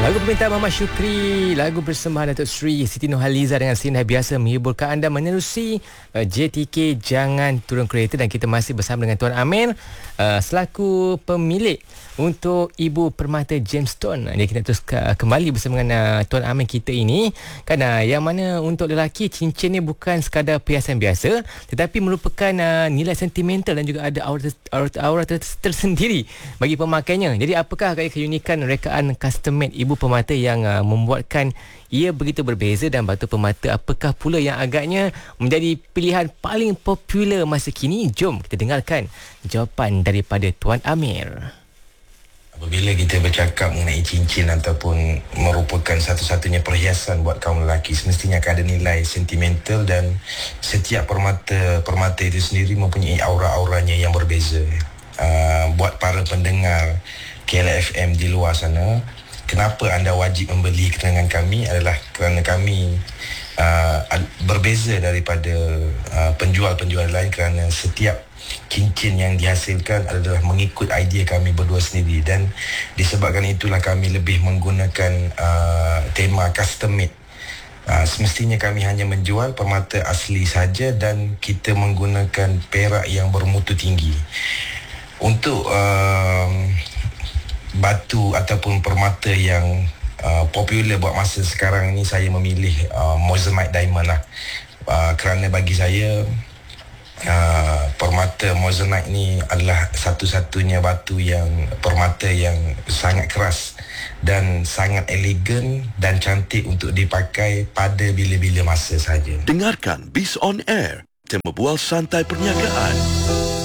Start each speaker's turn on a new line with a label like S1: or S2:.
S1: Lagu permintaan Muhammad Syukri, lagu persembahan Datuk Sri Siti Nurhaliza dengan sinai biasa menghiburkan anda menerusi JTK Jangan Turun Kereta, dan kita masih bersama dengan Tuan Amir selaku pemilik untuk Ibu Permata Gemstone. Jadi kita terus kembali bersama dengan Tuan Amir kita ini kan, yang mana untuk lelaki cincin ni bukan sekadar perhiasan biasa tetapi merupakan nilai sentimental dan juga ada aura tersendiri bagi pemakainya. Jadi apakah keunikan rekaan custom made Ibu Permata yang membuatkan ia begitu berbeza, dan batu permata apakah pula yang agaknya menjadi pilihan paling popular masa kini? Jom kita dengarkan jawapan daripada Tuan Amir.
S2: Apabila kita bercakap mengenai cincin ataupun merupakan satu-satunya perhiasan buat kaum lelaki, semestinya akan ada nilai sentimental, dan setiap permata itu sendiri mempunyai aura-auranya yang berbeza. Buat para pendengar KLFM di luar sana, kenapa anda wajib membeli dengan kami adalah kerana kami berbeza daripada penjual-penjual lain, kerana setiap cincin yang dihasilkan adalah mengikut idea kami berdua sendiri, dan disebabkan itulah kami lebih menggunakan tema custom made. Semestinya kami hanya menjual permata asli saja, dan kita menggunakan perak yang bermutu tinggi. Untuk batu ataupun permata yang popular buat masa sekarang ni, saya memilih Moissanite Diamond lah. Kerana bagi saya permata Moissanite ni adalah satu-satunya batu yang permata yang sangat keras dan sangat elegan dan cantik untuk dipakai pada bila-bila masa saja.
S3: Dengarkan Biz on Air, tema bual santai perniagaan.